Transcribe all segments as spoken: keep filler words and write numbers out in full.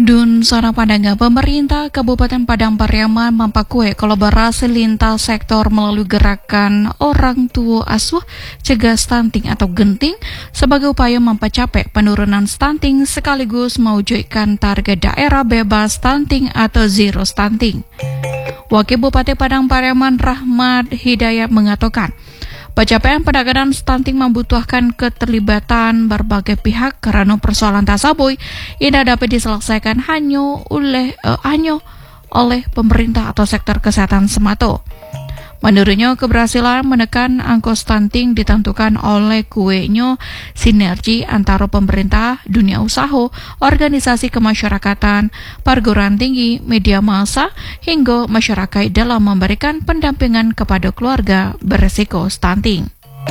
Dun Sana Padanga, pemerintah Kabupaten Padang Pariaman mempakui kolaborasi lintas sektor melalui gerakan orang tua asuh cegah stunting atau genting sebagai upaya mempercapai penurunan stunting sekaligus mewujudkan target daerah bebas stunting atau zero stunting. Wakil Bupati Padang Pariaman Rahmat Hidayat mengatakan, pencapaian penanganan stunting membutuhkan keterlibatan berbagai pihak karena persoalan tasaboy tidak dapat diselesaikan hanya oleh uh, hanya oleh pemerintah atau sektor kesehatan semata. Menurutnya, keberhasilan menekan angka stunting ditentukan oleh kuenya sinergi antara pemerintah, dunia usaha, organisasi kemasyarakatan, perguruan tinggi, media massa, hingga masyarakat dalam memberikan pendampingan kepada keluarga beresiko stunting.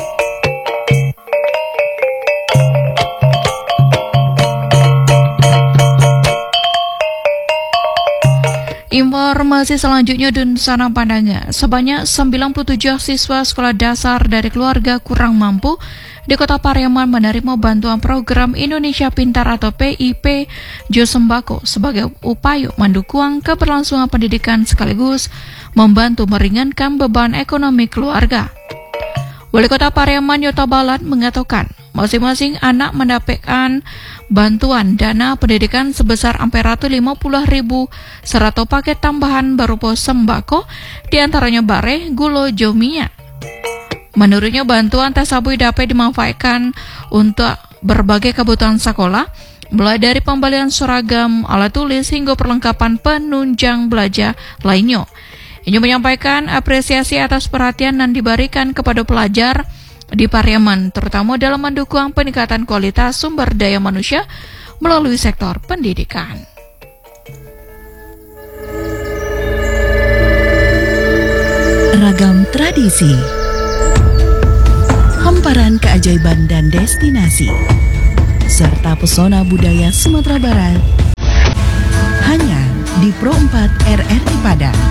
Informasi selanjutnya Dun Sana Padanga, sebanyak sembilan puluh tujuh siswa sekolah dasar dari keluarga kurang mampu di Kota Pariaman menerima bantuan program Indonesia Pintar atau P I P Josembako sebagai upaya mendukung keberlangsungan pendidikan sekaligus membantu meringankan beban ekonomi keluarga. Wali Kota Pariaman Yota Balat mengatakan, masing-masing anak mendapatkan bantuan dana pendidikan sebesar empat ratus lima puluh ribu serta paket tambahan berupa sembako, diantaranya bare, gula, jominya. Menurutnya, bantuan tasabui dapat dimanfaatkan untuk berbagai kebutuhan sekolah, mulai dari pembelian seragam, alat tulis, hingga perlengkapan penunjang belajar lainnya. Ini menyampaikan apresiasi atas perhatian yang diberikan kepada pelajar di Pariaman, terutama dalam mendukung peningkatan kualitas sumber daya manusia melalui sektor pendidikan. Ragam tradisi, hamparan keajaiban dan destinasi, serta pesona budaya Sumatera Barat, hanya di Pro empat R R I Padang.